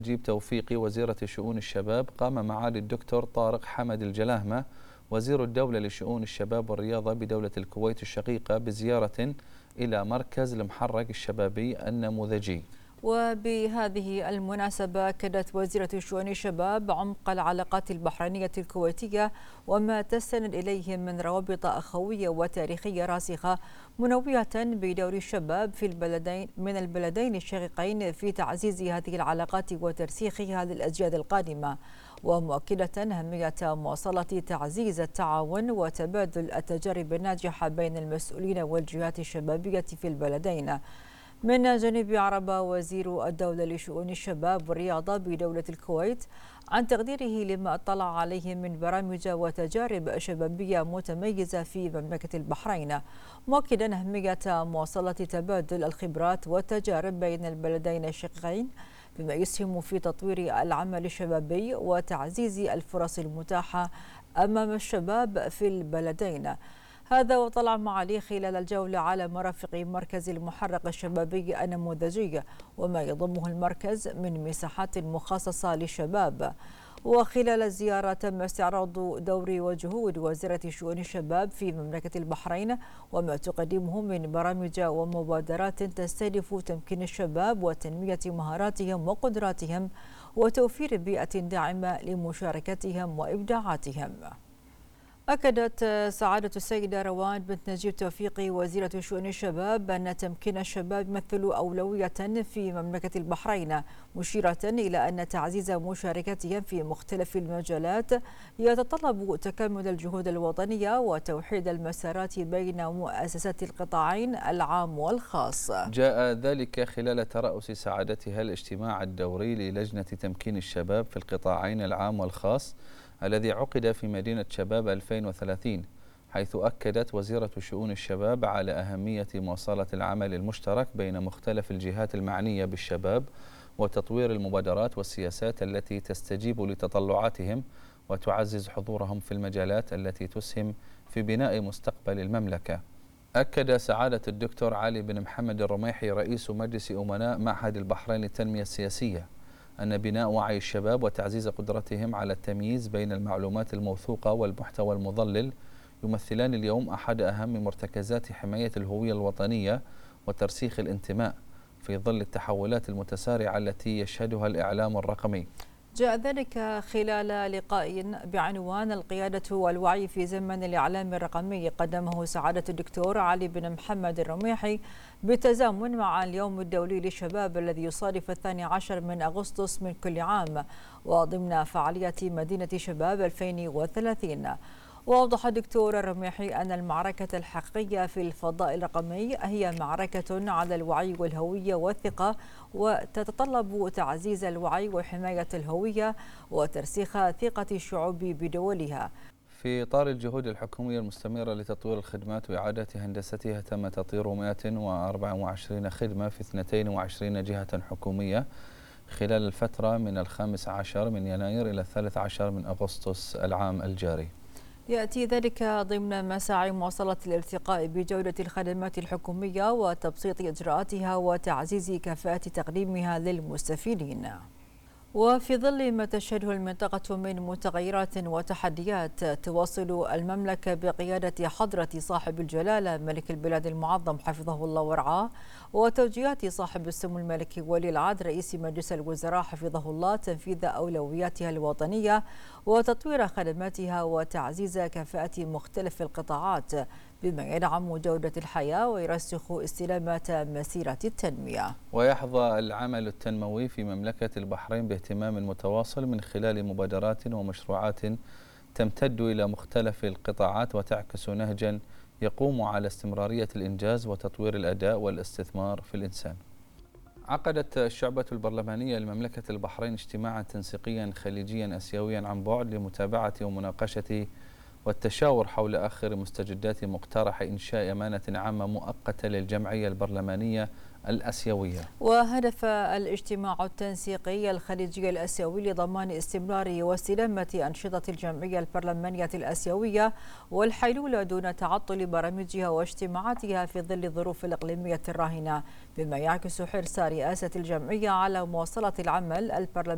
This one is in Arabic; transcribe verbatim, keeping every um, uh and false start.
نجيب توفيقي وزيرة شؤون الشباب قام معالي الدكتور طارق حمد الجلاهمة وزير الدولة لشؤون الشباب والرياضة بدولة الكويت الشقيقة بزيارة إلى مركز المحرق الشبابي النموذجي. وبهذه المناسبة أكدت وزيرة شؤون الشباب عمق العلاقات البحرينية الكويتية وما تستند إليه من روابط أخوية وتاريخية راسخة، منوهة بدور الشباب في البلدين من البلدين الشقيقين في تعزيز هذه العلاقات وترسيخها للأجيال القادمة، ومؤكدة أهمية مواصلة تعزيز التعاون وتبادل التجارب الناجحة بين المسؤولين والجهات الشبابية في البلدين. من جانب عرب وزير الدولة لشؤون الشباب والرياضة بدولة الكويت عن تقديره لما اطلع عليه من برامج وتجارب شبابية متميزة في مملكة البحرين، مؤكدا أهمية مواصلة تبادل الخبرات والتجارب بين البلدين الشقيقين بما يسهم في تطوير العمل الشبابي وتعزيز الفرص المتاحة أمام الشباب في البلدين. هذا وطلع معاليه خلال الجولة على مرافق مركز المحرق الشبابي النموذجي وما يضمه المركز من مساحات مخصصة للشباب. وخلال الزيارة تم استعراض دور وجهود وزارة شؤون الشباب في مملكة البحرين وما تقدمه من برامج ومبادرات تستهدف تمكين الشباب وتنمية مهاراتهم وقدراتهم وتوفير بيئة داعمة لمشاركتهم وإبداعاتهم. أكدت سعادة السيدة روان بنت نجيب توفيقي وزيرة شؤون الشباب أن تمكين الشباب يمثل أولوية في مملكة البحرين، مشيرة إلى أن تعزيز مشاركتهم في مختلف المجالات يتطلب تكامل الجهود الوطنية وتوحيد المسارات بين مؤسسات القطاعين العام والخاص. جاء ذلك خلال ترأس سعادتها الاجتماع الدوري للجنة تمكين الشباب في القطاعين العام والخاص الذي عقد في مدينة شباب ألفين وثلاثين، حيث أكدت وزيرة شؤون الشباب على أهمية مواصلة العمل المشترك بين مختلف الجهات المعنية بالشباب وتطوير المبادرات والسياسات التي تستجيب لتطلعاتهم وتعزز حضورهم في المجالات التي تسهم في بناء مستقبل المملكة. أكد سعادة الدكتور علي بن محمد الرميحي رئيس مجلس أمناء معهد البحرين للتنمية السياسية أن بناء وعي الشباب وتعزيز قدرتهم على التمييز بين المعلومات الموثوقة والمحتوى المضلل يمثلان اليوم أحد أهم مرتكزات حماية الهوية الوطنية وترسيخ الانتماء في ظل التحولات المتسارعة التي يشهدها الإعلام الرقمي. جاء ذلك خلال لقاء بعنوان القيادة والوعي في زمن الإعلام الرقمي قدمه سعادة الدكتور علي بن محمد الرميحي بالتزامن مع اليوم الدولي للشباب الذي يصادف الثاني عشر من أغسطس من كل عام وضمن فعالية مدينة شباب ألفين وثلاثين. وأوضح الدكتور الرميحي أن المعركة الحقيقية في الفضاء الرقمي هي معركة على الوعي والهوية والثقة، وتتطلب تعزيز الوعي وحماية الهوية وترسيخ ثقة الشعوب بدولها. في إطار الجهود الحكومية المستمرة لتطوير الخدمات وإعادة هندستها تم تطوير مئة وأربعة وعشرين خدمة في اثنتين وعشرين جهة حكومية خلال الفترة من الخامس عشر من يناير إلى الثالث عشر من أغسطس العام الجاري. يأتي ذلك ضمن مساعي مواصلة الارتقاء بجودة الخدمات الحكومية وتبسيط إجراءاتها وتعزيز كفاءة تقديمها للمستفيدين. وفي ظل ما تشهده المنطقة من متغيرات وتحديات، تواصل المملكة بقيادة حضرة صاحب الجلالة ملك البلاد المعظم حفظه الله ورعاه وتوجيهات صاحب السمو الملكي ولي العهد رئيس مجلس الوزراء حفظه الله تنفيذ أولوياتها الوطنية وتطوير خدماتها وتعزيز كفاءة مختلف القطاعات بما يدعم جودة الحياة ويرسخ استلامة مسيرة التنمية. ويحظى العمل التنموي في مملكة البحرين باهتمام متواصل من خلال مبادرات ومشروعات تمتد إلى مختلف القطاعات وتعكس نهجا يقوم على استمرارية الإنجاز وتطوير الأداء والاستثمار في الإنسان. عقدت الشعبة البرلمانية لمملكة البحرين اجتماعا تنسيقيا خليجيا أسيويا عن بعد لمتابعة ومناقشة والتشاور حول آخر مستجدات مقترح إنشاء أمانة عامة مؤقتة للجمعية البرلمانية الأسيوية. وهدف الاجتماع التنسيقي الخليجي الأسيوي لضمان استمرار واستدامة أنشطة الجمعية البرلمانية الأسيوية والحيلولة دون تعطل برامجها واجتماعاتها في ظل الظروف الإقليمية الراهنة، بما يعكس حرص رئاسة الجمعية على مواصلة العمل البرلماني